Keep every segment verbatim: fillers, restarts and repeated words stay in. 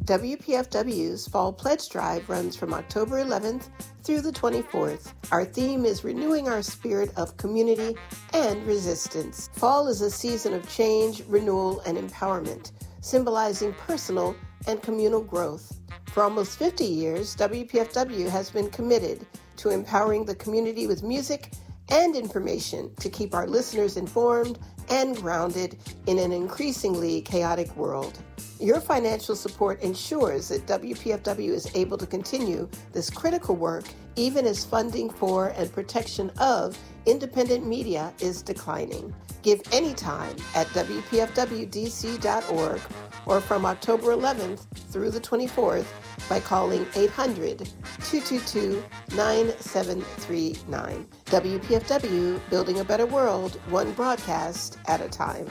W P F W's Fall Pledge Drive runs from October eleventh through the twenty-fourth. Our theme is renewing our spirit of community and resistance. Fall is a season of change, renewal, and empowerment, symbolizing personal and communal growth. For almost fifty years, W P F W has been committed to empowering the community with music and information to keep our listeners informed and grounded in an increasingly chaotic world. Your financial support ensures that W P F W is able to continue this critical work even as funding for and protection of independent media is declining. Give anytime at W P F W D C dot org or from October eleventh through the twenty-fourth by calling eight hundred, two two two, nine seven three nine. W P F W, building a better world, one broadcast at a time.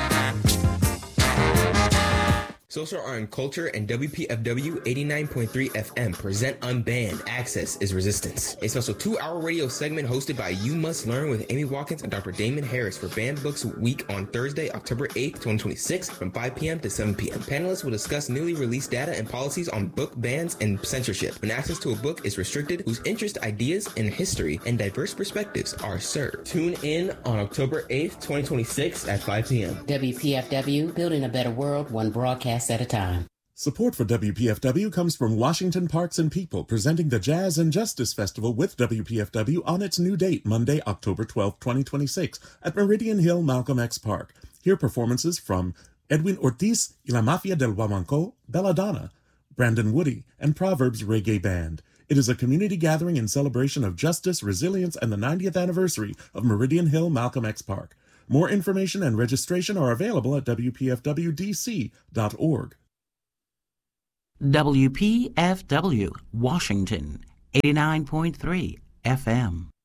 Social Art and Culture and W P F W eighty-nine point three F M present Unbanned, Access is Resistance, a special two-hour radio segment hosted by You Must Learn with Amy Watkins and Doctor Damon Harris for Banned Books Week on Thursday, October eighth, twenty twenty-six from five p.m. to seven p.m. Panelists will discuss newly released data and policies on book bans and censorship when access to a book is restricted, whose interest, ideas, and history and diverse perspectives are served. Tune in on October eighth, twenty twenty-six at five p.m. W P F W, building a better world, one broadcast at a time. Support for W P F W comes from Washington Parks and People, presenting the Jazz and Justice Festival with W P F W on its new date, Monday, October twelfth, twenty twenty-six, at Meridian Hill Malcolm X Park. Hear performances from Edwin Ortiz y la Mafia del Guamanco, Belladonna, Brandon Woody, and Proverbs Reggae Band. It is a community gathering in celebration of justice, resilience, and the ninetieth anniversary of Meridian Hill Malcolm X Park. More information and registration are available at W P F W D C dot org. W P F W, Washington, eighty-nine point three F M.